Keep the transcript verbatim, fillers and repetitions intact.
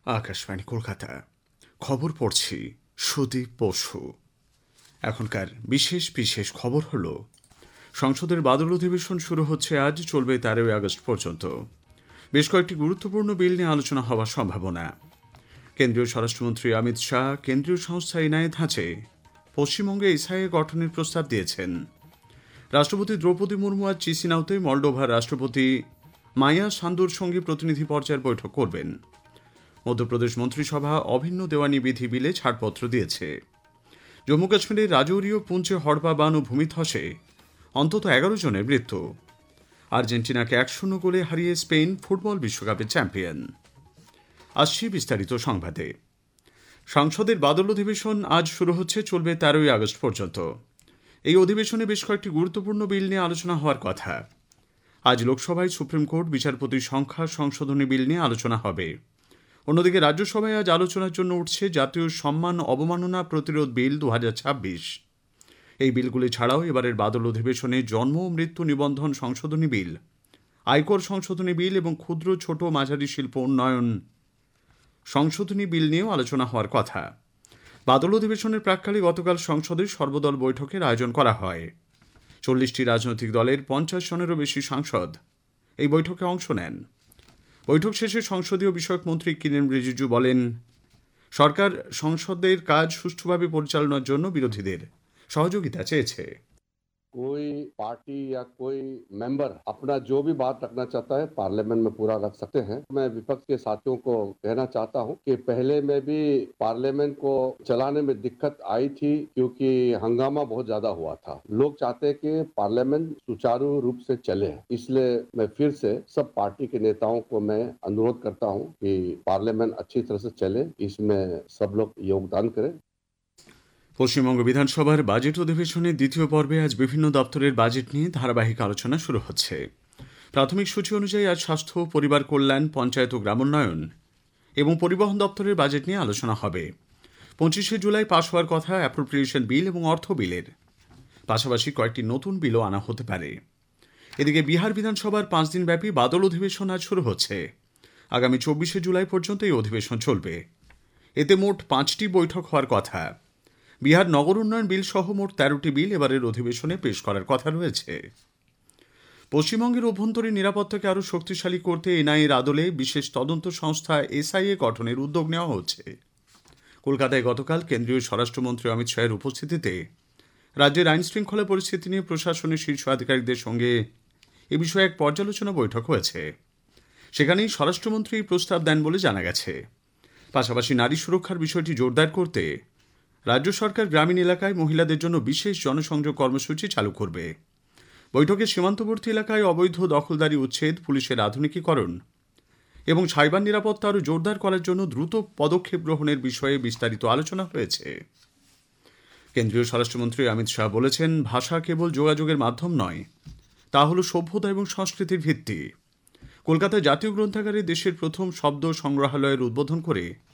আকাশবাণী কলকাতা। খবর পড়ছি সুদীপ বসু। এখনকার বিশেষ বিশেষ খবর হল, সংসদের বাদল অধিবেশন শুরু হচ্ছে আজ, চলবে তেরোই আগস্ট পর্যন্ত। বেশ কয়েকটি গুরুত্বপূর্ণ বিল নিয়ে আলোচনা হওয়ার সম্ভাবনা। কেন্দ্রীয় স্বরাষ্ট্রমন্ত্রী অমিত শাহ কেন্দ্রীয় সংস্থা এনআইএ ধাঁচে পশ্চিমবঙ্গে এসআইএ গঠনের প্রস্তাব দিয়েছেন। রাষ্ট্রপতি দ্রৌপদী মুর্মু আজ চিসিনাউতে মলডোভার রাষ্ট্রপতি মায়া সান্দুর সঙ্গে প্রতিনিধি পর্যায়ের বৈঠক করবেন। মধ্যপ্রদেশ মন্ত্রিসভা অভিন্ন দেওয়ানি বিধি বিলে ছাড়পত্র দিয়েছে। জম্মু কাশ্মীরের রাজৌরি ও পুঞ্চে হড়পা বান ও ভূমিধসে অন্তত এগারো জনের মৃত্যু। আর্জেন্টিনাকে এক শূন্য গোলে হারিয়ে স্পেন ফুটবল বিশ্বকাপের চ্যাম্পিয়ন। আসছি বিস্তারিত সংবাদে। সংসদের বাদল অধিবেশন আজ শুরু হচ্ছে, চলবে তেরোই আগস্ট পর্যন্ত। এই অধিবেশনে বেশ কয়েকটি গুরুত্বপূর্ণ বিল নিয়ে আলোচনা হওয়ার কথা। আজ লোকসভায় সুপ্রিম কোর্ট বিচারপতির সংখ্যা সংশোধনী বিল নিয়ে আলোচনা হবে। অন্যদিকে রাজ্যসভায় আজ আলোচনার জন্য উঠছে জাতীয় সম্মান অবমাননা প্রতিরোধ বিল দু হাজার ছাব্বিশ। এই বিলগুলি ছাড়াও এবারের বাদল অধিবেশনে জন্ম ও মৃত্যু নিবন্ধন সংশোধনী বিল, আয়কর সংশোধনী বিল এবং ক্ষুদ্র ছোট মাঝারি শিল্প উন্নয়ন সংশোধনী বিল নিয়েও আলোচনা হওয়ার কথা। বাদল অধিবেশনের প্রাক্কালে গতকাল সংসদে সর্বদল বৈঠকের আয়োজন করা হয়। চল্লিশটি রাজনৈতিক দলের পঞ্চাশ জনেরও বেশি সাংসদ এই বৈঠকে অংশ নেন। বৈঠক শেষে সংসদীয় বিষয়ক মন্ত্রী কিরেন রিজিজু বলেন, সরকার সংসদের কাজ সুষ্ঠুভাবে পরিচালনার জন্য বিরোধীদের সহযোগিতা চেয়েছে। कोई पार्टी या कोई मेंबर अपना जो भी बात रखना चाहता है पार्लियामेंट में पूरा रख सकते हैं। मैं विपक्ष के साथियों को कहना चाहता हूं कि पहले में भी पार्लियामेंट को चलाने में दिक्कत आई थी क्योंकि हंगामा बहुत ज्यादा हुआ था। लोग चाहते हैं कि पार्लियामेंट सुचारू रूप से चले, इसलिए मैं फिर से सब पार्टी के नेताओं को मैं अनुरोध करता हूं कि पार्लियामेंट अच्छी तरह से चले, इसमें सब लोग योगदान करें। পশ্চিমবঙ্গ বিধানসভার বাজেট অধিবেশনের দ্বিতীয় পর্বে আজ বিভিন্ন দপ্তরের বাজেট নিয়ে ধারাবাহিক আলোচনা শুরু হচ্ছে। প্রাথমিক সূচি অনুযায়ী আজ স্বাস্থ্য, পরিবার কল্যাণ, পঞ্চায়েত ও গ্রামোন্নয়ন এবং পরিবহন দপ্তরের বাজেট নিয়ে আলোচনা হবে। পঁচিশে জুলাই পাশ হওয়ার কথা অ্যাপ্রোপ্রিয়েশন বিল এবং অর্থ বিলের পাশাপাশি কয়েকটি নতুন বিলও আনা হতে পারে। এদিকে বিহার বিধানসভার পাঁচ দিনব্যাপী বাদল অধিবেশন আজ শুরু হচ্ছে। আগামী চব্বিশে জুলাই পর্যন্ত এই অধিবেশন চলবে। এতে মোট পাঁচটি বৈঠক হওয়ার কথা। বিহার নগর উন্নয়ন বিল সহ মোট তেরোটি বিল এবারের অধিবেশনে পেশ করার কথা রয়েছে। পশ্চিমবঙ্গের অভ্যন্তরীণ নিরাপত্তাকে আরও শক্তিশালী করতে এনআইএর আদলে বিশেষ তদন্ত সংস্থা এসআইএ গঠনের উদ্যোগ নেওয়া হচ্ছে। কলকাতায় গতকাল কেন্দ্রীয় স্বরাষ্ট্রমন্ত্রী অমিত শাহের উপস্থিতিতে রাজ্যের আইন শৃঙ্খলা পরিস্থিতি নিয়ে প্রশাসনের শীর্ষ আধিকারিকদের সঙ্গে এ বিষয়ে এক পর্যালোচনা বৈঠক হয়েছে। সেখানেই স্বরাষ্ট্রমন্ত্রী প্রস্তাব দেন বলে জানা গেছে। পাশাপাশি নারী সুরক্ষার বিষয়টি জোরদার করতে রাজ্য সরকার গ্রামীণ এলাকায় মহিলাদের জন্য বিশেষ জনসংযোগ কর্মসূচি চালু করবে। বৈঠকে সীমান্তবর্তী এলাকায় অবৈধ দখলদারি উচ্ছেদ, পুলিশের আধুনিকীকরণ এবং সাইবার নিরাপত্তা আরও জোরদার করার জন্য দ্রুত পদক্ষেপ গ্রহণের বিষয়ে বিস্তারিত আলোচনা হয়েছে। কেন্দ্রীয় স্বরাষ্ট্রমন্ত্রী অমিত শাহ বলেছেন, ভাষা কেবল যোগাযোগের মাধ্যম নয়, তা হল সভ্যতা এবং সংস্কৃতির ভিত্তি। কলকাতায় জাতীয় গ্রন্থাগারে দেশের প্রথম শব্দ সংগ্রহালয়ের উদ্বোধন করে